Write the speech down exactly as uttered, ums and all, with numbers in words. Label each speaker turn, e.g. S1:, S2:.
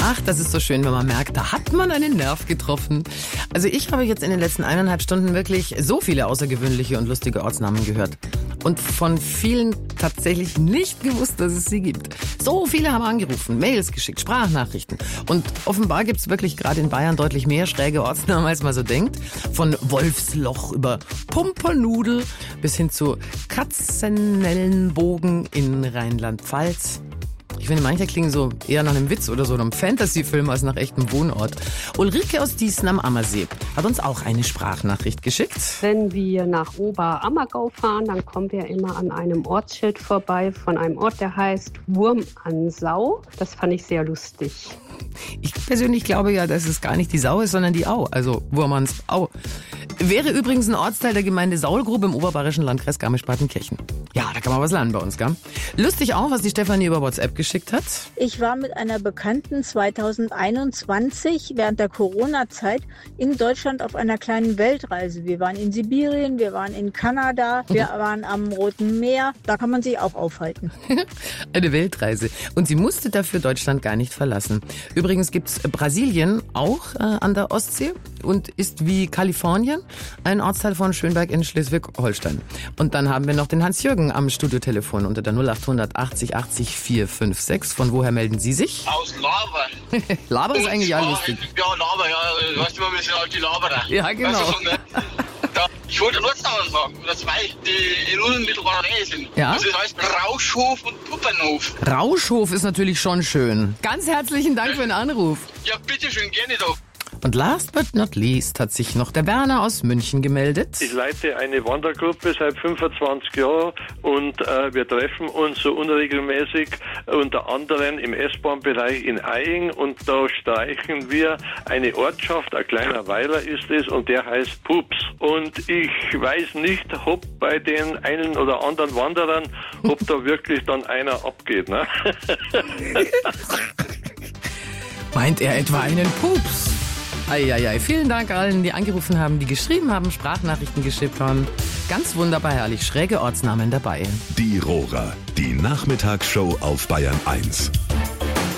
S1: Ach, das ist so schön, wenn man merkt, da hat man einen Nerv getroffen. Also ich habe jetzt in den letzten eineinhalb Stunden wirklich so viele außergewöhnliche und lustige Ortsnamen gehört. Und von vielen tatsächlich nicht gewusst, dass es sie gibt. So viele haben angerufen, Mails geschickt, Sprachnachrichten. Und offenbar gibt es wirklich gerade in Bayern deutlich mehr schräge Ortsnamen, als man so denkt. Von Wolfsloch über Pumpernudel bis hin zu Katzenellenbogen in Rheinland-Pfalz. Ich finde, manche klingen so eher nach einem Witz oder so einem Fantasy-Film als nach echtem Wohnort. Ulrike aus Diesen am Ammersee hat uns auch eine Sprachnachricht geschickt.
S2: Wenn wir nach Oberammergau fahren, dann kommen wir immer an einem Ortsschild vorbei von einem Ort, der heißt Wurmansau. Das fand ich sehr lustig.
S1: Ich persönlich glaube ja, dass es gar nicht die Sau ist, sondern die Au, also Wurmansau. Wäre übrigens ein Ortsteil der Gemeinde Saulgrube im oberbayerischen Landkreis Garmisch-Partenkirchen. Ja, da kann man was lernen bei uns, gell? Lustig auch, was die Stefanie über WhatsApp geschickt hat.
S3: Ich war mit einer Bekannten zweitausendeinundzwanzig während der Corona-Zeit in Deutschland auf einer kleinen Weltreise. Wir waren in Sibirien, wir waren in Kanada, wir waren am Roten Meer. Da kann man sich auch aufhalten.
S1: Eine Weltreise. Und sie musste dafür Deutschland gar nicht verlassen. Übrigens gibt's Brasilien auch äh, an der Ostsee und ist wie Kalifornien ein Ortsteil von Schönberg in Schleswig-Holstein. Und dann haben wir noch den Hans-Jürgen am Studiotelefon unter der null acht achtzig achtzig vier fünf sechs. Von woher melden Sie sich?
S4: Aus Laber.
S1: Laber ist eigentlich auch lustig.
S4: Ja, Laber, ja. Weißt du, wir sind halt die Laberer.
S1: Ja, genau.
S4: Weißt du, so, ne? Da, ich wollte nur sagen, oder zwei, die in unmittelbarer Nähe sind.
S1: Ja?
S4: Das heißt Rauschhof und Puppernhof.
S1: Rauschhof ist natürlich schon schön. Ganz herzlichen Dank für den Anruf.
S4: Ja, bitteschön, gerne doch.
S1: Und last but not least hat sich noch der Werner aus München gemeldet.
S5: Ich leite eine Wandergruppe seit fünfundzwanzig Jahren und äh, wir treffen uns so unregelmäßig unter anderem im S-Bahn-Bereich in Eying und da streichen wir eine Ortschaft, ein kleiner Weiler ist es und der heißt Pups. Und ich weiß nicht, ob bei den einen oder anderen Wanderern, ob da wirklich dann einer abgeht. Ne?
S1: Meint er etwa einen Pups? Eieiei, vielen Dank allen, die angerufen haben, die geschrieben haben, Sprachnachrichten geschickt haben. Ganz wunderbar herrlich, schräge Ortsnamen dabei.
S6: Die Rohrer, die Nachmittagsshow auf Bayern eins.